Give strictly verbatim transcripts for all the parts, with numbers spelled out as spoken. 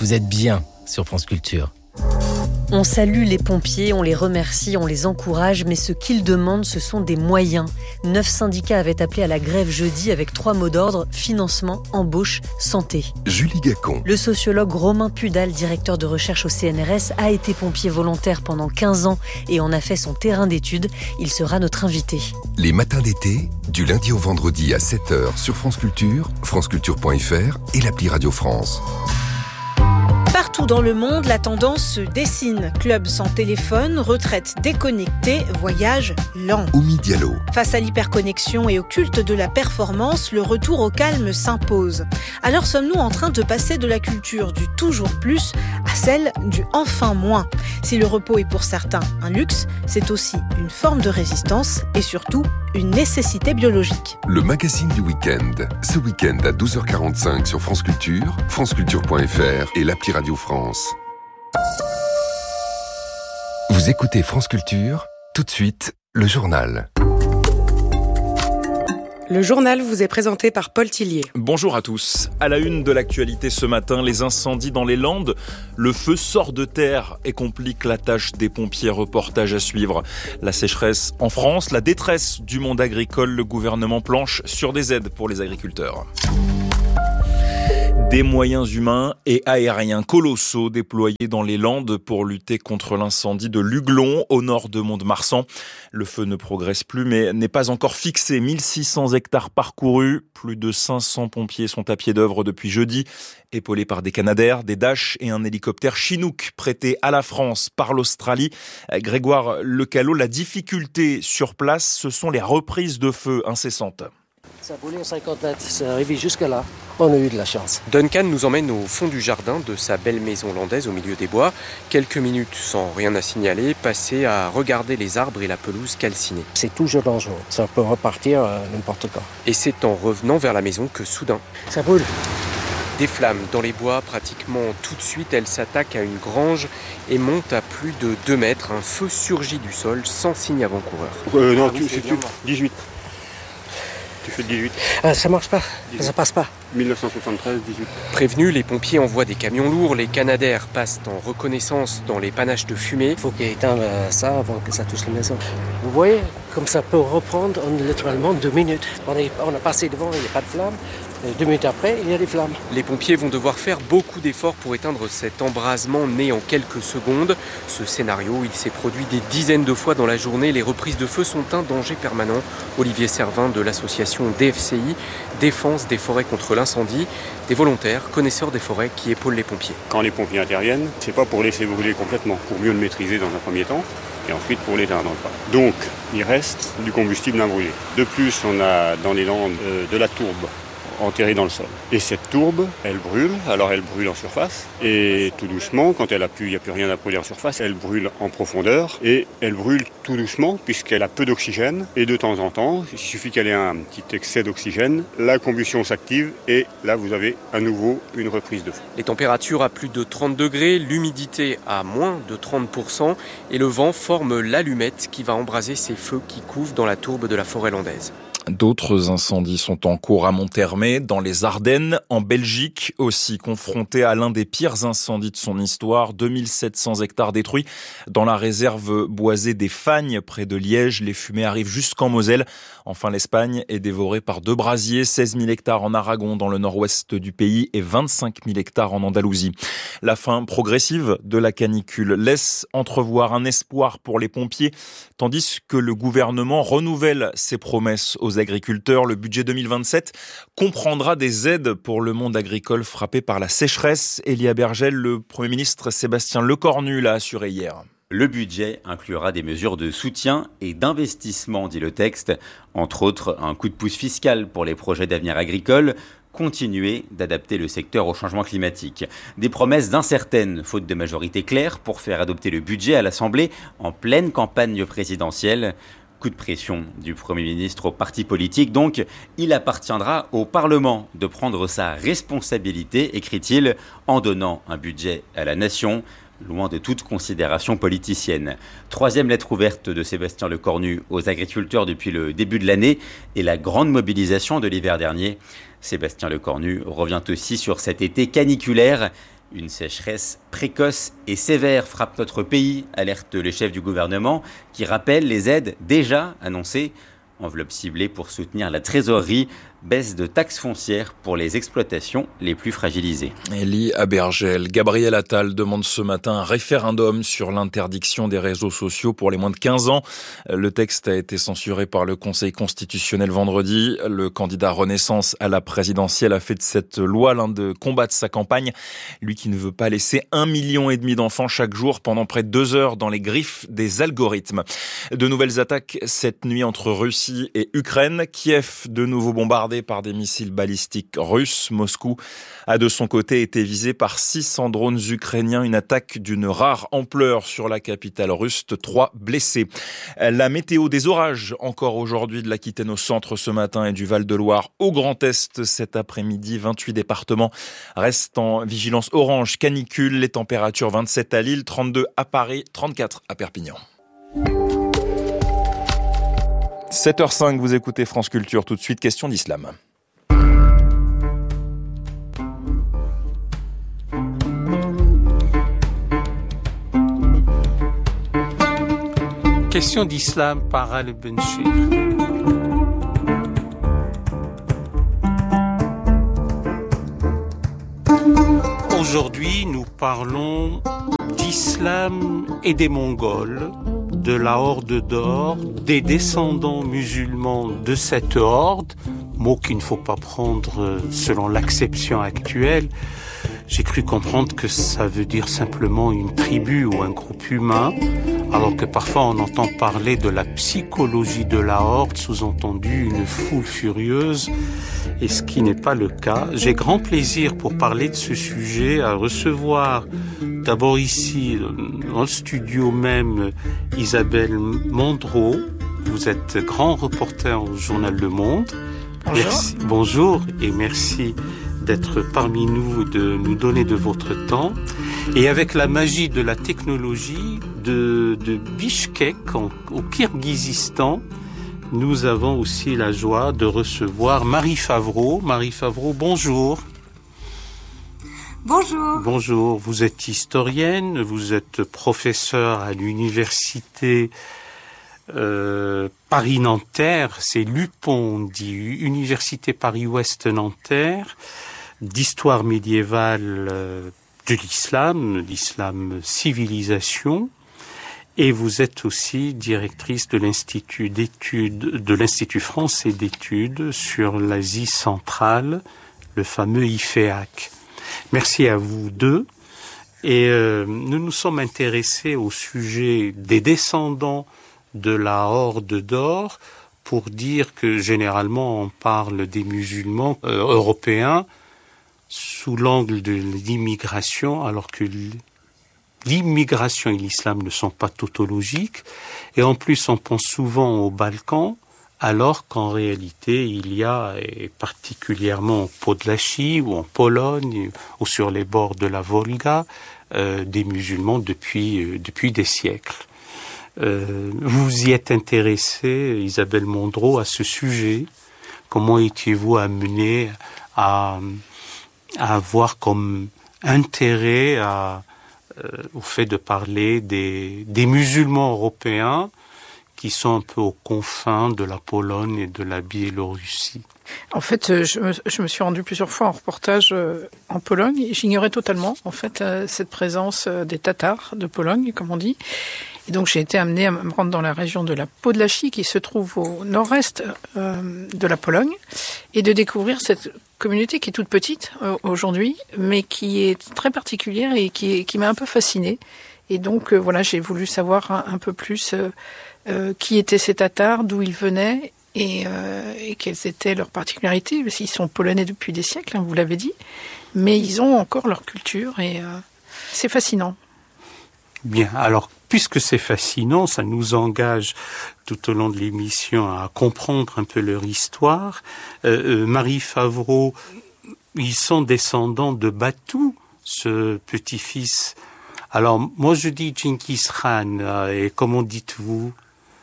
Vous êtes bien sur France Culture. On salue les pompiers, on les remercie, on les encourage, mais ce qu'ils demandent, ce sont des moyens. Neuf syndicats avaient appelé à la grève jeudi avec trois mots d'ordre: financement, embauche, santé. Julie Gacon. Le sociologue Romain Pudal, directeur de recherche au C N R S, a été pompier volontaire pendant quinze ans et en a fait son terrain d'étude. Il sera notre invité. Les matins d'été, du lundi au vendredi à sept heures sur France Culture, franceculture point f r et l'appli Radio France. Partout dans le monde, la tendance se dessine. Club sans téléphone, retraite déconnectée, voyage lent. Oumi Diallo. Face à l'hyperconnexion et au culte de la performance, le retour au calme s'impose. Alors sommes-nous en train de passer de la culture du toujours plus à celle du enfin moins? Si le repos est pour certains un luxe, c'est aussi une forme de résistance et surtout une nécessité biologique. Le magazine du week-end. Ce week-end à douze heures quarante-cinq sur France Culture, franceculture point f r et l'appli Radio France. Vous écoutez France Culture, tout de suite, le journal. Le journal vous est présenté par Paul Tillier. Bonjour à tous. À la une de l'actualité ce matin, les incendies dans les Landes. Le feu sort de terre et complique la tâche des pompiers. Reportage à suivre. La sécheresse en France, la détresse du monde agricole. Le gouvernement planche sur des aides pour les agriculteurs. Des moyens humains et aériens colossaux déployés dans les Landes pour lutter contre l'incendie de Luglon, au nord de Mont-de-Marsan. Le feu ne progresse plus, mais n'est pas encore fixé. mille six cents hectares parcourus. Plus de cinq cents pompiers sont à pied d'œuvre depuis jeudi, épaulés par des Canadair, des Dash et un hélicoptère Chinook prêté à la France par l'Australie. Grégoire Lecalot, la difficulté sur place, ce sont les reprises de feu incessantes. Ça brûlait à cinquante mètres, c'est arrivé jusque là. On a eu de la chance. Duncan nous emmène au fond du jardin de sa belle maison landaise au milieu des bois. Quelques minutes sans rien à signaler, passées à regarder les arbres et la pelouse calcinée. C'est toujours dangereux, ça peut repartir euh, n'importe quand. Et c'est en revenant vers la maison que soudain... Ça brûle. Des flammes dans les bois, pratiquement tout de suite, elle s'attaque à une grange et monte à plus de deux mètres. Un feu surgit du sol sans signe avant-coureur. Euh, non, ah, tu, c'est dix-huit. Tu fais dix-huit. Ah, ça marche pas, dix-huit. Ça passe pas. dix-neuf cent soixante-treize, dix-huit. Prévenus, les pompiers envoient des camions lourds. Les Canadair passent en reconnaissance dans les panaches de fumée. Il faut qu'ils éteignent ça avant que ça touche la maison. Vous voyez, comme ça peut reprendre en littéralement deux minutes. On, est, on a passé devant, il n'y a pas de flamme. Et deux minutes après, il y a des flammes. Les pompiers vont devoir faire beaucoup d'efforts pour éteindre cet embrasement né en quelques secondes. Ce scénario, il s'est produit des dizaines de fois dans la journée. Les reprises de feu sont un danger permanent. Olivier Servin de l'association D F C I, Défense des forêts contre l'incendie, des volontaires, connaisseurs des forêts qui épaulent les pompiers. Quand les pompiers interviennent, c'est pas pour laisser brûler complètement, pour mieux le maîtriser dans un premier temps, et ensuite pour l'éteindre. Donc, il reste du combustible non brûlé. De plus, on a dans les Landes euh, de la tourbe enterrée dans le sol. Et cette tourbe, elle brûle, alors elle brûle en surface, et tout doucement, quand elle a plus, il n'y a plus rien à brûler en surface, elle brûle en profondeur, et elle brûle tout doucement, puisqu'elle a peu d'oxygène, et de temps en temps, il suffit qu'elle ait un petit excès d'oxygène, la combustion s'active, et là vous avez à nouveau une reprise de feu. Les températures à plus de trente degrés, l'humidité à moins de trente pour cent, et le vent forme l'allumette qui va embraser ces feux qui couvent dans la tourbe de la forêt landaise. D'autres incendies sont en cours à Monthermé, dans les Ardennes, en Belgique, aussi confronté à l'un des pires incendies de son histoire. deux mille sept cents hectares détruits dans la réserve boisée des Fagnes, près de Liège. Les fumées arrivent jusqu'en Moselle. Enfin, l'Espagne est dévorée par deux brasiers, seize mille hectares en Aragon, dans le nord-ouest du pays, et vingt-cinq mille hectares en Andalousie. La fin progressive de la canicule laisse entrevoir un espoir pour les pompiers, tandis que le gouvernement renouvelle ses promesses aux agriculteurs. Le budget deux mille vingt-sept comprendra des aides pour le monde agricole frappé par la sécheresse. Elia Bergel, le Premier ministre Sébastien Lecornu l'a assuré hier. Le budget inclura des mesures de soutien et d'investissement, dit le texte. Entre autres, un coup de pouce fiscal pour les projets d'avenir agricole, continuer d'adapter le secteur au changement climatique. Des promesses incertaines, faute de majorité claire, pour faire adopter le budget à l'Assemblée en pleine campagne présidentielle. Coup de pression du Premier ministre aux partis politiques. Donc, il appartiendra au Parlement de prendre sa responsabilité, écrit-il, en donnant un budget à la nation, loin de toute considération politicienne. Troisième lettre ouverte de Sébastien Lecornu aux agriculteurs depuis le début de l'année et la grande mobilisation de l'hiver dernier. Sébastien Lecornu revient aussi sur cet été caniculaire Une sécheresse précoce et sévère frappe notre pays, alertent les chefs du gouvernement, qui rappellent les aides déjà annoncées. Enveloppe ciblée pour soutenir la trésorerie, baisse de taxes foncières pour les exploitations les plus fragilisées. Élie Abergel, Gabriel Attal demande ce matin un référendum sur l'interdiction des réseaux sociaux pour les moins de quinze ans. Le texte a été censuré par le Conseil constitutionnel vendredi. Le candidat Renaissance à la présidentielle a fait de cette loi l'un de combats de sa campagne. Lui qui ne veut pas laisser un million et demi d'enfants chaque jour pendant près de deux heures dans les griffes des algorithmes. De nouvelles attaques cette nuit entre Russie et Ukraine. Kiev de nouveau bombardé par des missiles balistiques russes. Moscou a de son côté été visé par six cents drones ukrainiens. Une attaque d'une rare ampleur sur la capitale russe. Trois blessés. La météo des orages encore aujourd'hui de l'Aquitaine au centre ce matin et du Val-de-Loire au Grand Est cet après-midi. vingt-huit départements restent en vigilance orange canicule. Les températures vingt-sept à Lille, trente-deux à Paris, trente-quatre à Perpignan. sept heures cinq, vous écoutez France Culture. Tout de suite, question d'islam. Question d'islam par Al-Benchir. Aujourd'hui, nous parlons d'islam et des Mongols, de la Horde d'Or, des descendants musulmans de cette horde, mot qu'il ne faut pas prendre selon l'acception actuelle. J'ai cru comprendre que ça veut dire simplement une tribu ou un groupe humain, alors que parfois on entend parler de la psychologie de la horde, sous-entendu une foule furieuse, et ce qui n'est pas le cas. J'ai grand plaisir pour parler de ce sujet à recevoir d'abord ici, dans le studio même, Isabelle Mondreau. Vous êtes grand reporter au journal Le Monde. Bonjour. Merci, bonjour et merci d'être parmi nous, de nous donner de votre temps. Et avec la magie de la technologie de, de Bishkek, en, au Kirghizistan, nous avons aussi la joie de recevoir Marie Favreau. Marie Favreau, bonjour. Bonjour. Bonjour, vous êtes historienne, vous êtes professeure à l'université euh, Paris-Nanterre, c'est l'UPON, on dit Université Paris-Ouest Nanterre, d'histoire médiévale euh, de l'islam, l'islam civilisation, et vous êtes aussi directrice de l'Institut d'études, de l'Institut français d'études sur l'Asie centrale, le fameux I F E A C. Merci à vous deux. Et euh, nous nous sommes intéressés au sujet des descendants de la Horde d'Or pour dire que généralement on parle des musulmans euh, européens sous l'angle de l'immigration, alors que l'immigration et l'islam ne sont pas tautologiques. Et en plus on pense souvent aux Balkans, alors qu'en réalité, il y a, et particulièrement au Podlachie ou en Pologne ou sur les bords de la Volga, euh, des musulmans depuis, euh, depuis des siècles. Euh, vous y êtes intéressée, Isabelle Mondreau, à ce sujet. Comment étiez-vous amenée à, à avoir comme intérêt à, euh, au fait de parler des, des musulmans européens qui sont un peu aux confins de la Pologne et de la Biélorussie? En fait, je me, je me suis rendue plusieurs fois en reportage en Pologne et j'ignorais totalement, en fait, cette présence des Tatars de Pologne, comme on dit. Et donc, j'ai été amenée à me rendre dans la région de la Podlachie, qui se trouve au nord-est euh, de la Pologne, et de découvrir cette communauté qui est toute petite euh, aujourd'hui, mais qui est très particulière et qui, qui m'a un peu fascinée. Et donc, euh, voilà, j'ai voulu savoir un, un peu plus euh, euh, qui étaient ces Tatars, d'où ils venaient et, euh, et quelles étaient leurs particularités. Parce qu'ils sont polonais depuis des siècles, hein, vous l'avez dit, mais ils ont encore leur culture et euh, c'est fascinant. Bien, alors, puisque c'est fascinant, ça nous engage tout au long de l'émission à comprendre un peu leur histoire. Euh, euh, Marie Favreau, ils sont descendants de Batou, ce petit-fils. Alors, moi je dis Genghis Khan, euh, et comment dites-vous?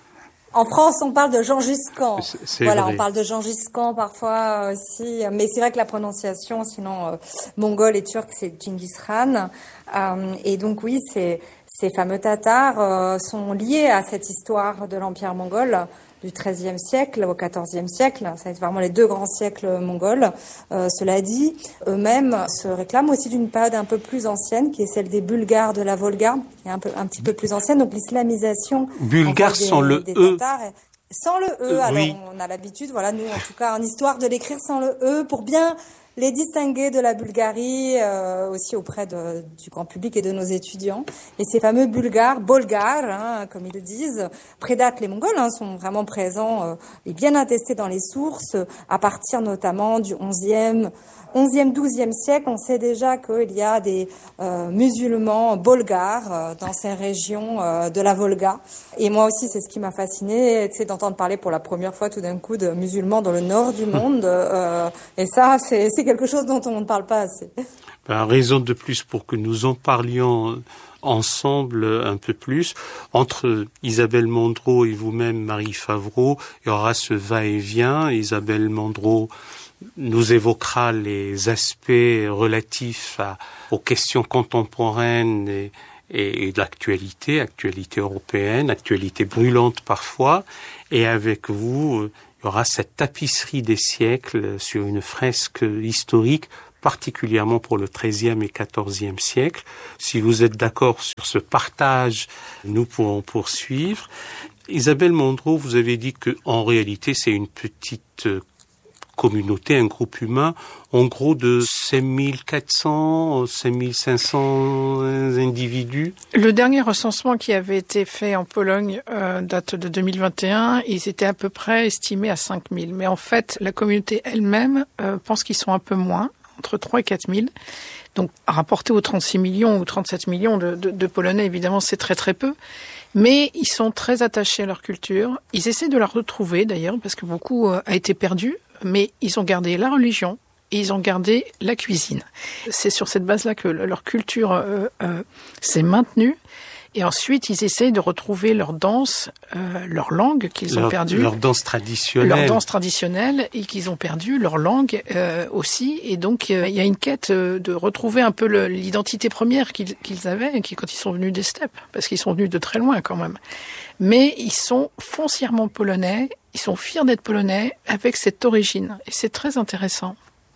En France, on parle de Gengis Khan. C'est, c'est voilà, vrai. on parle de Gengis Khan parfois aussi, mais c'est vrai que la prononciation, sinon euh, mongole et turc, c'est Genghis Khan. Euh, et donc oui, c'est, ces fameux Tatars euh, sont liés à cette histoire de l'Empire mongol du treizième siècle au quatorzième siècle. Ça va être vraiment les deux grands siècles mongols. Euh, cela dit, eux-mêmes se réclament aussi d'une période un peu plus ancienne, qui est celle des Bulgares de la Volga, qui est un peu un petit peu plus ancienne. Donc l'islamisation. Bulgares des, sans le des E. Tatars, sans le E. Euh, alors oui. on a l'habitude, voilà, nous en tout cas en histoire, de l'écrire sans le E pour bien les distinguer de la Bulgarie, euh, aussi auprès de, du grand public et de nos étudiants. Et ces fameux Bulgares, Bolgares, hein, comme ils le disent, prédatent les Mongols, hein, sont vraiment présents euh, et bien attestés dans les sources, à partir notamment du onzième, douzième siècle. On sait déjà qu'il y a des euh, musulmans bolgares euh, dans ces régions euh, de la Volga. Et moi aussi, c'est ce qui m'a fasciné, c'est d'entendre parler pour la première fois tout d'un coup de musulmans dans le nord du monde. Euh, et ça, c'est, c'est quelque chose dont on ne parle pas assez. Ben, raison de plus pour que nous en parlions ensemble un peu plus. Entre Isabelle Mondreau et vous-même, Marie Favreau, il y aura ce va-et-vient. Isabelle Mondreau nous évoquera les aspects relatifs à, aux questions contemporaines et, et, et de l'actualité, actualité européenne, actualité brûlante parfois. Et avec vous, il y aura cette tapisserie des siècles sur une fresque historique, particulièrement pour le treizième et quatorzième siècle. Si vous êtes d'accord sur ce partage, nous pourrons poursuivre. Isabelle Mondreau, vous avez dit que en réalité, c'est une petite communauté, un groupe humain, en gros de cinq mille quatre cents, cinq mille cinq cents individus. Le dernier recensement qui avait été fait en Pologne euh, date de deux mille vingt et un, ils étaient à peu près estimés à cinq mille. Mais en fait, la communauté elle-même euh, pense qu'ils sont un peu moins, entre trois et quatre mille. Donc, rapporté aux trente-six millions ou trente-sept millions de, de, de Polonais, évidemment, c'est très très peu. Mais ils sont très attachés à leur culture. Ils essaient de la retrouver, d'ailleurs, parce que beaucoup euh, a été perdu. Mais ils ont gardé la religion et ils ont gardé la cuisine. C'est sur cette base-là que leur culture euh, euh, s'est maintenue. Et ensuite, ils essayent de retrouver leur danse, euh, leur langue qu'ils leur, ont perdue. Leur danse traditionnelle. Leur danse traditionnelle et qu'ils ont perdu, leur langue euh, aussi. Et donc, euh, il y a une quête euh, de retrouver un peu le, l'identité première qu'ils, qu'ils avaient qui, quand ils sont venus des steppes, parce qu'ils sont venus de très loin quand même. Mais ils sont foncièrement polonais, ils sont fiers d'être polonais avec cette origine. Et c'est très intéressant.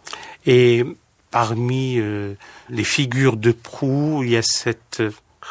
Et parmi euh, les figures de proue, il y a cette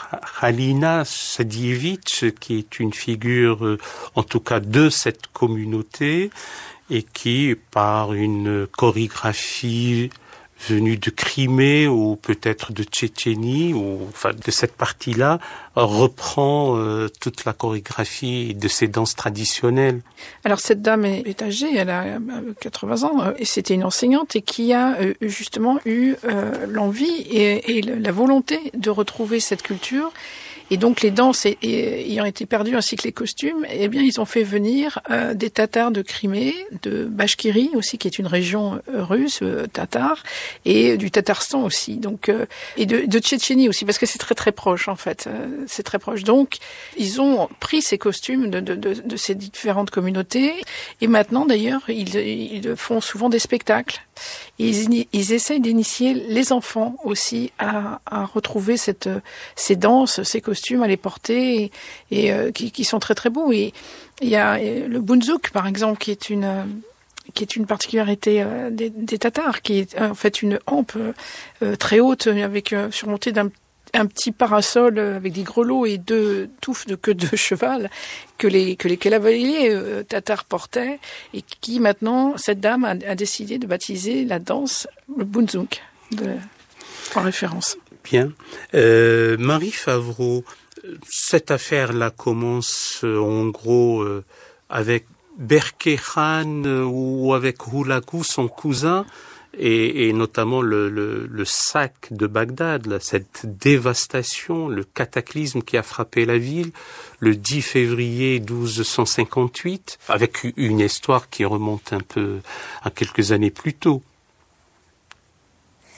Halina Sadievich, qui est une figure, euh, en tout cas, de cette communauté, et qui, par une chorégraphie venue de Crimée ou peut-être de Tchétchénie, ou enfin de cette partie-là, reprend euh, toute la chorégraphie de ces danses traditionnelles. Alors cette dame est, est âgée, elle a quatre-vingts ans, et c'était une enseignante et qui a euh, justement eu euh, l'envie et, et la volonté de retrouver cette culture. Et donc les danses et, et, ayant été perdues ainsi que les costumes, eh bien ils ont fait venir euh, des Tatars de Crimée, de Bachkirie aussi, qui est une région euh, russe, euh, tatare, et du Tatarstan aussi, donc euh, et de, de Tchétchénie aussi, parce que c'est très très proche en fait, euh, c'est très proche. Donc ils ont pris ces costumes de, de, de, de ces différentes communautés, et maintenant d'ailleurs ils, ils font souvent des spectacles. Et ils, ils essayent d'initier les enfants aussi à, à retrouver cette, ces danses, ces costumes, à les porter, et, et euh, qui, qui sont très très beaux. Et il y a le bunzuk, par exemple, qui est une qui est une particularité euh, des, des Tatars, qui est en fait une hampe euh, très haute, avec euh, surmontée d'un un petit parasol avec des grelots et deux touffes de queue de cheval que les que les cavaliers euh, tatars portaient, et qui maintenant cette dame a, a décidé de baptiser la danse le bunzuk de, en référence. Bien, euh, Marie Favreau, cette affaire-là commence euh, en gros euh, avec Berke Khan euh, ou avec Hulagu, son cousin. Et, et notamment le, le, le sac de Bagdad, là, cette dévastation, le cataclysme qui a frappé la ville le dix février douze cent cinquante-huit, avec une histoire qui remonte un peu à quelques années plus tôt.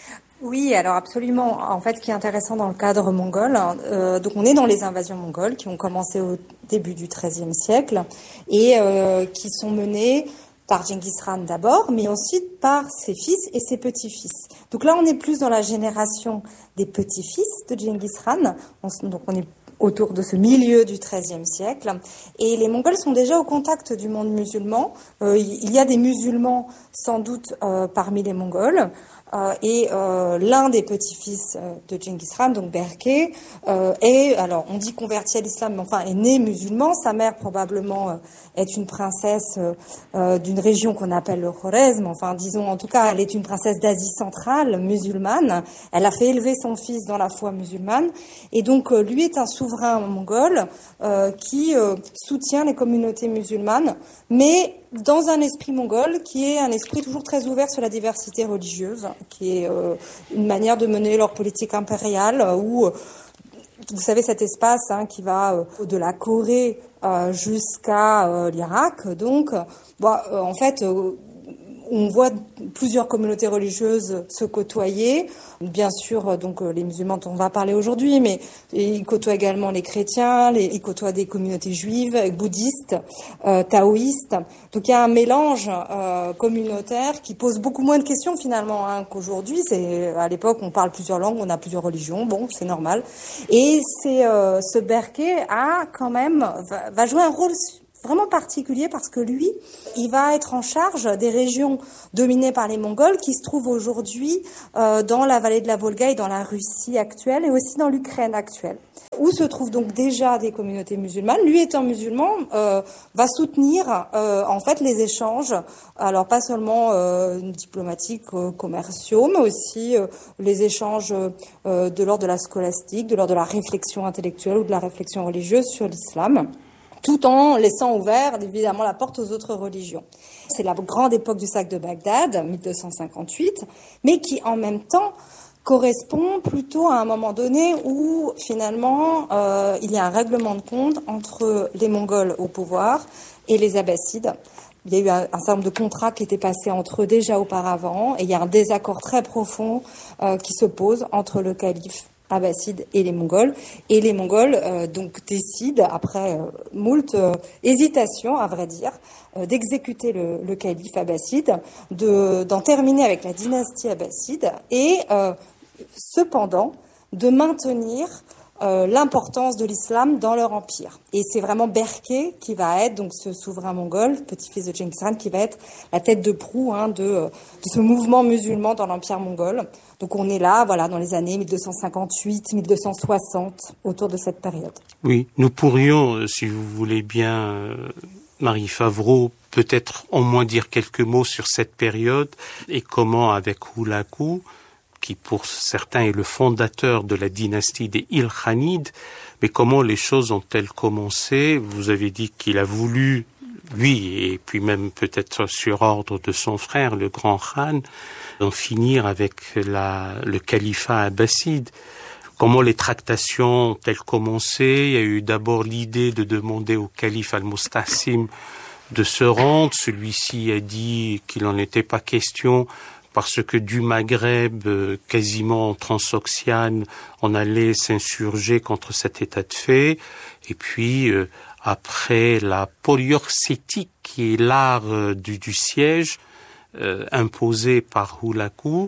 Oui, alors absolument. En fait, ce qui est intéressant dans le cadre mongol, euh, donc on est dans les invasions mongoles qui ont commencé au début du treizième siècle et euh, qui sont menées par Genghis Khan d'abord, mais ensuite par ses fils et ses petits-fils. Donc là, on est plus dans la génération des petits-fils de Genghis Khan. On, donc on est autour de ce milieu du treizième siècle. Et les Mongols sont déjà au contact du monde musulman. Euh, il y a des musulmans, sans doute, euh, parmi les Mongols. Euh, et euh, l'un des petits-fils euh, de Genghis Khan, donc Berke, euh, est, alors on dit converti à l'islam, mais enfin est né musulman. Sa mère probablement euh, est une princesse euh, euh, d'une région qu'on appelle le Khorezm. Enfin, disons, en tout cas, elle est une princesse d'Asie centrale, musulmane. Elle a fait élever son fils dans la foi musulmane. Et donc, euh, lui est un souverain mongol euh, qui euh, soutient les communautés musulmanes, mais dans un esprit mongol qui est un esprit toujours très ouvert sur la diversité religieuse, qui est euh, une manière de mener leur politique impériale, euh, où, euh, vous savez, cet espace hein, qui va euh, de la Corée euh, jusqu'à euh, l'Irak, donc, bon, euh, en fait, euh, on voit plusieurs communautés religieuses se côtoyer. Bien sûr, donc les musulmans dont on va parler aujourd'hui, mais ils côtoient également les chrétiens, les, ils côtoient des communautés juives, bouddhistes, euh, taoïstes. Donc il y a un mélange euh, communautaire qui pose beaucoup moins de questions finalement hein, qu'aujourd'hui. C'est à l'époque on parle plusieurs langues, on a plusieurs religions, bon c'est normal. Et c'est euh, ce Berke a quand même va, va jouer un rôle vraiment particulier parce que lui, il va être en charge des régions dominées par les Mongols qui se trouvent aujourd'hui euh, dans la vallée de la Volga et dans la Russie actuelle et aussi dans l'Ukraine actuelle, où se trouvent donc déjà des communautés musulmanes. Lui étant musulman, euh, va soutenir euh, en fait les échanges, alors pas seulement euh, diplomatiques, euh, commerciaux, mais aussi euh, les échanges euh, de l'ordre de la scolastique, de l'ordre de la réflexion intellectuelle ou de la réflexion religieuse sur l'islam, tout en laissant ouvert, évidemment, la porte aux autres religions. C'est la grande époque du sac de Bagdad, mille deux cent cinquante-huit, mais qui, en même temps, correspond plutôt à un moment donné où, finalement, euh, il y a un règlement de compte entre les Mongols au pouvoir et les Abbassides. Il y a eu un, un certain nombre de contrats qui étaient passés entre eux déjà auparavant, et il y a un désaccord très profond euh, qui se pose entre le calife abbassides et les Mongols. Et les Mongols euh, donc décident, après euh, moult euh, hésitations, à vrai dire, euh, d'exécuter le, le calife abbasside, de, d'en terminer avec la dynastie abbasside et euh, cependant de maintenir euh, l'importance de l'islam dans leur empire. Et c'est vraiment Berke qui va être, donc ce souverain mongol, petit-fils de Genghis Khan, qui va être la tête de proue hein, de, de ce mouvement musulman dans l'empire mongol. Donc on est là, voilà, dans les années mille deux cent cinquante-huit, mille deux cent soixante, autour de cette période. Oui, nous pourrions, si vous voulez bien, Marie Favreau, peut-être au moins dire quelques mots sur cette période et comment, avec Hulagu, qui pour certains est le fondateur de la dynastie des Ilkhanides, mais comment les choses ont-elles commencé? Vous avez dit qu'il a voulu, lui, et puis même peut-être sur ordre de son frère, le grand Khan, d'en finir avec la, le califat abbasside. Comment les tractations ont-elles commencé? Il y a eu d'abord l'idée de demander au calife al-Mustasim de se rendre. Celui-ci a dit qu'il n'en était pas question parce que du Maghreb, quasiment transoxiane, on allait s'insurger contre cet état de fait. Et puis, euh, après la poliorcétique, qui est l'art euh, du, du siège, euh, imposé par Hulagu,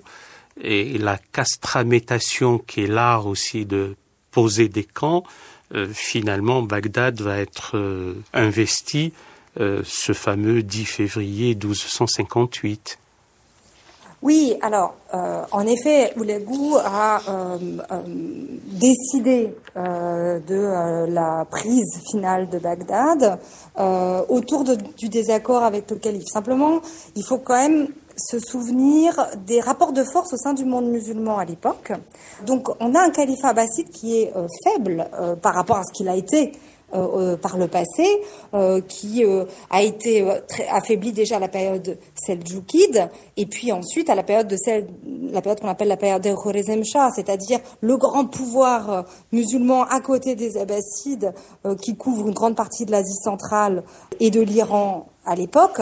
et la castramétation, qui est l'art aussi de poser des camps, euh, finalement, Bagdad va être euh, investi euh, ce fameux dix février douze cent cinquante-huit. Oui, alors, euh, en effet, Hulagu a euh, euh, décidé euh, de euh, la prise finale de Bagdad euh, autour de, du désaccord avec le calife. Simplement, il faut quand même se souvenir des rapports de force au sein du monde musulman à l'époque. Donc, on a un califat abbasside qui est euh, faible euh, par rapport à ce qu'il a été Euh, euh, par le passé, euh, qui euh, a été euh, très affaibli déjà à la période seldjoukide, et puis ensuite à la période de celle, la période qu'on appelle la période des Khorezm-Shah, c'est-à-dire le grand pouvoir euh, musulman à côté des Abbassides, euh, qui couvre une grande partie de l'Asie centrale et de l'Iran à l'époque,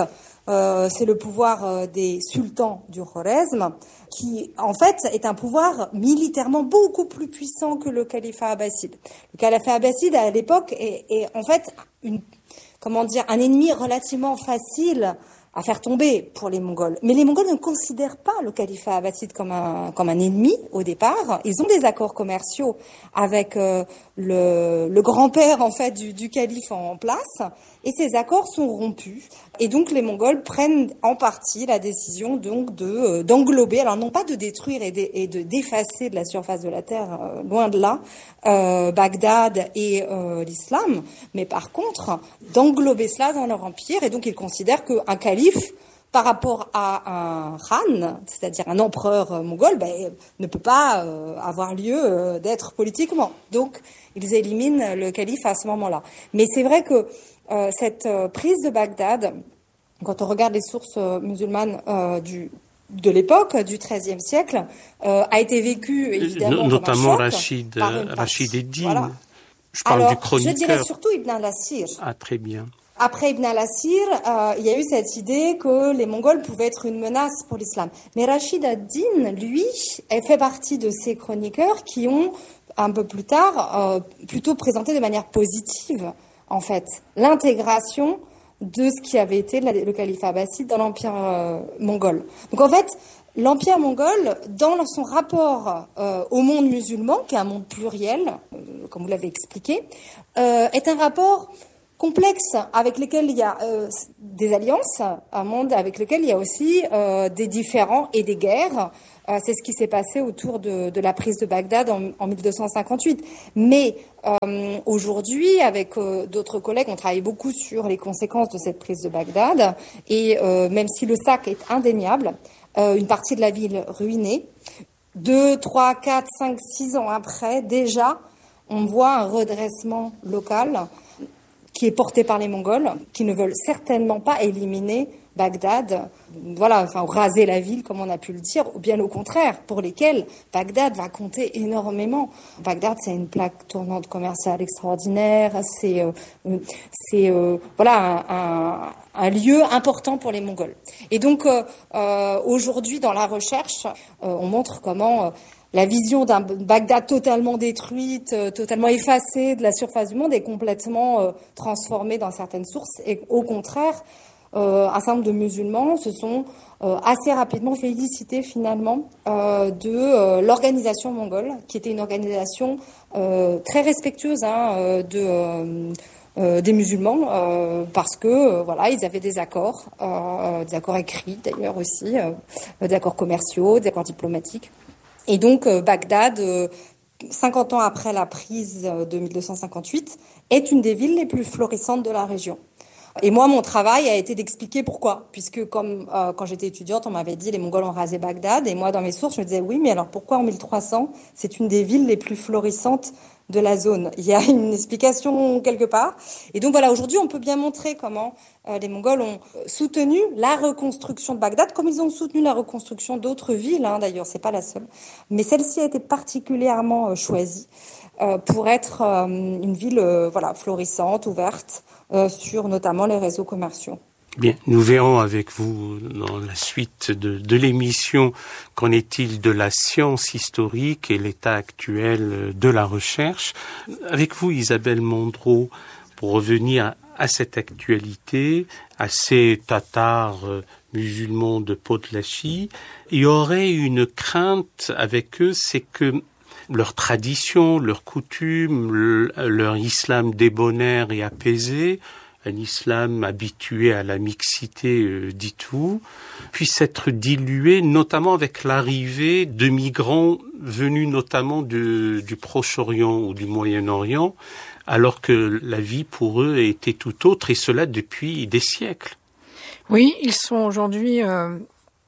Euh, c'est le pouvoir euh, des sultans du Khwarezm, qui en fait est un pouvoir militairement beaucoup plus puissant que le califat abbasside. Le califat abbasside à l'époque est, est en fait une, comment dire, un ennemi relativement facile à faire tomber pour les Mongols. Mais les Mongols ne considèrent pas le califat abbasside comme un, comme un ennemi au départ. Ils ont des accords commerciaux avec euh, le, le grand-père en fait du, du calife en place, et ces accords sont rompus. Et donc les Mongols prennent en partie la décision donc de euh, d'englober, alors non pas de détruire et de, et de d'effacer de la surface de la terre, euh, loin de là, euh, Bagdad et euh, l'islam, mais par contre d'englober cela dans leur empire. Et donc ils considèrent qu'un calife par rapport à un khan, c'est-à-dire un empereur euh, mongol, ben, ne peut pas euh, avoir lieu euh, d'être politiquement. Donc ils éliminent le calife à ce moment-là. Mais c'est vrai que Euh, cette euh, prise de Bagdad, quand on regarde les sources euh, musulmanes euh, du, de l'époque, du treizième siècle, euh, a été vécue évidemment no, notamment comme un choc Rachid, par une Rachid Eddin. Voilà. Je parle Alors, du chroniqueur. je dirais surtout Ibn al-Asir. Ah, très bien. Après Ibn al-Asir, euh, il y a eu cette idée que les Mongols pouvaient être une menace pour l'islam. Mais Rachid ad-Din, lui, elle fait partie de ces chroniqueurs qui ont, un peu plus tard, euh, plutôt présenté de manière positive en fait, l'intégration de ce qui avait été le califat abbasside dans l'empire euh, mongol. Donc en fait, l'empire mongol, dans son rapport euh, au monde musulman, qui est un monde pluriel, euh, comme vous l'avez expliqué, euh, est un rapport complexe avec lequel il y a euh, des alliances, un monde avec lequel il y a aussi euh, des différends et des guerres. Euh, c'est ce qui s'est passé autour de, de la prise de Bagdad en, en mille deux cent cinquante-huit. Mais euh, aujourd'hui, avec euh, d'autres collègues, on travaille beaucoup sur les conséquences de cette prise de Bagdad. Et euh, même si le sac est indéniable, euh, une partie de la ville ruinée, deux, trois, quatre, cinq, six ans après, déjà, on voit un redressement local qui est porté par les Mongols, qui ne veulent certainement pas éliminer Bagdad, voilà, enfin raser la ville comme on a pu le dire, ou bien au contraire, pour lesquels Bagdad va compter énormément. Bagdad, c'est une plaque tournante commerciale extraordinaire, c'est euh, c'est euh, voilà un, un, un lieu important pour les Mongols. Et donc euh, euh, aujourd'hui, dans la recherche, euh, on montre comment euh, la vision d'un Bagdad totalement détruite, euh, totalement effacée de la surface du monde est complètement euh, transformée dans certaines sources. Et au contraire, euh, un certain nombre de musulmans se sont euh, assez rapidement félicités finalement euh, de euh, l'organisation mongole, qui était une organisation euh, très respectueuse hein, euh, de euh, euh, des musulmans, euh, parce que euh, voilà, ils avaient des accords, euh, des accords écrits d'ailleurs aussi, euh, des accords commerciaux, des accords diplomatiques. Et donc, euh, Bagdad, euh, cinquante ans après la prise de mille deux cent cinquante-huit, est une des villes les plus florissantes de la région. Et moi, mon travail a été d'expliquer pourquoi. Puisque comme euh, quand j'étais étudiante, on m'avait dit les Mongols ont rasé Bagdad. Et moi, dans mes sources, je me disais oui, mais alors pourquoi en mille trois cents, c'est une des villes les plus florissantes de la zone? Il y a une explication quelque part. Et donc voilà, aujourd'hui, on peut bien montrer comment euh, les Mongols ont soutenu la reconstruction de Bagdad, comme ils ont soutenu la reconstruction d'autres villes, hein, d'ailleurs, c'est pas la seule. Mais celle-ci a été particulièrement euh, choisie euh, pour être euh, une ville euh, voilà, florissante, ouverte, euh, sur notamment les réseaux commerciaux. Bien, nous verrons avec vous dans la suite de, de l'émission qu'en est-il de la science historique et l'état actuel de la recherche. Avec vous, Isabelle Mondreau, pour revenir à cette actualité, à ces Tatars euh, musulmans de Podlachi, il y aurait une crainte avec eux, c'est que leur tradition, leurs coutumes, le, leur islam débonnaire et apaisé, un islam habitué à la mixité, euh, dit tout, puisse être dilué, notamment avec l'arrivée de migrants venus notamment de, du Proche-Orient ou du Moyen-Orient, alors que la vie pour eux était tout autre, et cela depuis des siècles. Oui, ils sont aujourd'hui euh,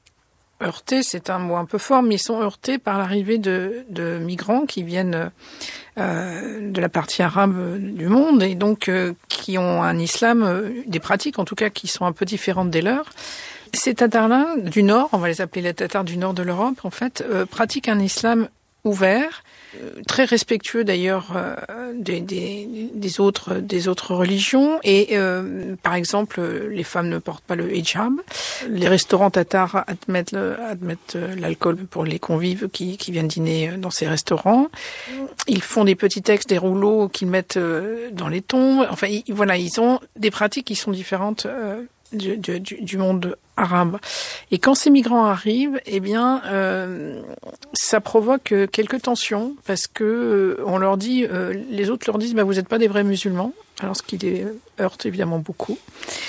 heurtés, c'est un mot un peu fort, mais ils sont heurtés par l'arrivée de, de migrants qui viennent euh, de la partie arabe du monde, et donc euh, qui ont un islam, euh, des pratiques en tout cas qui sont un peu différentes des leurs. Ces Tatars-là, du Nord, on va les appeler les Tatars du Nord de l'Europe, en fait, euh, pratiquent un islam ouverts, très respectueux d'ailleurs euh, des, des, des autres des autres religions. Et euh, par exemple, les femmes ne portent pas le hijab. Les restaurants tatars admettent, le, admettent l'alcool pour les convives qui, qui viennent dîner dans ces restaurants. Ils font des petits textes, des rouleaux qu'ils mettent dans les tombes. Enfin, ils, voilà, ils ont des pratiques qui sont différentes euh, du, du, du monde arabe. Et quand ces migrants arrivent, eh bien, euh, ça provoque quelques tensions parce que euh, on leur dit, euh, les autres leur disent, bah, vous n'êtes pas des vrais musulmans, alors ce qui les heurte évidemment beaucoup.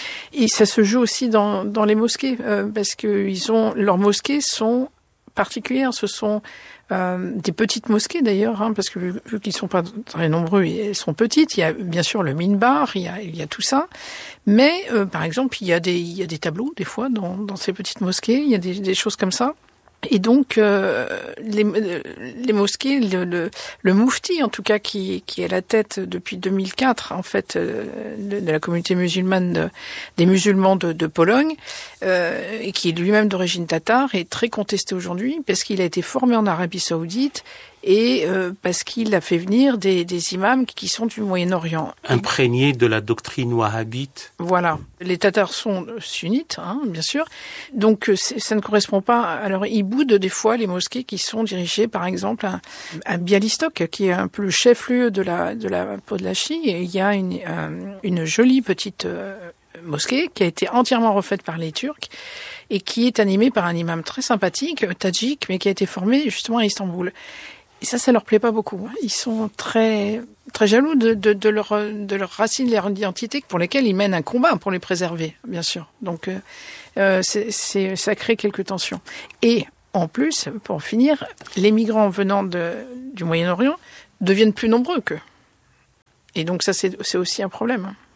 Et ça se joue aussi dans, dans les mosquées euh, parce que ils ont leurs mosquées sont particulières, ce sont Euh, des petites mosquées d'ailleurs, hein, parce que vu, vu qu'ils sont pas très nombreux, elles sont petites. Il y a bien sûr le minbar, il y a, il y a tout ça, mais euh, par exemple il y a des il y a des tableaux des fois dans, dans ces petites mosquées, il y a des, des choses comme ça. Et donc euh, les, les mosquées, le, le, le moufti en tout cas qui, qui est à la tête depuis deux mille quatre en fait euh, de, de la communauté musulmane de, des musulmans de, de Pologne euh, et qui est lui-même d'origine tatare est très contesté aujourd'hui parce qu'il a été formé en Arabie Saoudite et euh, parce qu'il a fait venir des, des imams qui sont du Moyen-Orient. Imprégnés de la doctrine wahhabite. Voilà. Les Tatars sont sunnites, hein, bien sûr. Donc ça ne correspond pas. Alors ils boudent des fois les mosquées qui sont dirigées, par exemple, à, à Bialystok, qui est un peu le chef-lieu de la de la Podlachie. Et il y a une, euh, une jolie petite euh, mosquée qui a été entièrement refaite par les Turcs et qui est animée par un imam très sympathique, tadjik, mais qui a été formé justement à Istanbul. Et ça, ça leur plaît pas beaucoup. Ils sont très très jaloux de, de, de leur de leurs racines, de leur identité, pour lesquelles ils mènent un combat pour les préserver, bien sûr. Donc, euh, c'est, c'est ça crée quelques tensions. Et en plus, pour finir, les migrants venant de, du Moyen-Orient deviennent plus nombreux qu'eux. Et donc ça, c'est c'est aussi un problème.